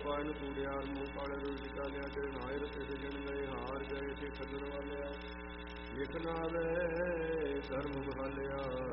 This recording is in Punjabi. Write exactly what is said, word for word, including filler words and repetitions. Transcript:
ਪਾਇਨ ਕੂੜਿਆ ਮੂੰਹ ਕਾਲੇ ਰੁਲ ਨਿਕਾਲਿਆ ਤੇਰੇ ਨਾਇਰ ਤੇਰੇ ਜਨ ਲਏ ਹਾਰ ਗਏ ਤੇ ਖੱਦਰ ਵਾਲਿਆ ਲਿਖਨਾ ਵੇ ਧਰਮ ਬਹਾਲਿਆ